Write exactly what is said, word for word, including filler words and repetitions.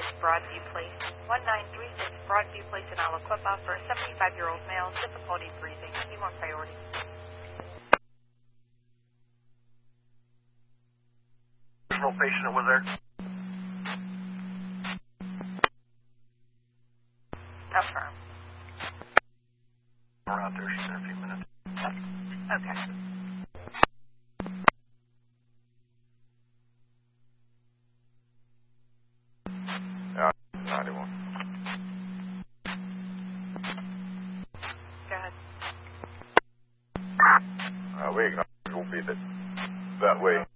six Broadview Place, one nine three six Broadview Place in Aliquippa for a seventy-five-year-old male, difficulty breathing. Be more priority. There's no patient that was there? Affirm. We're out there. She's in a few minutes. Okay. Yeah, ninety-one. Go ahead. Uh, we acknowledge we'll be that, that way.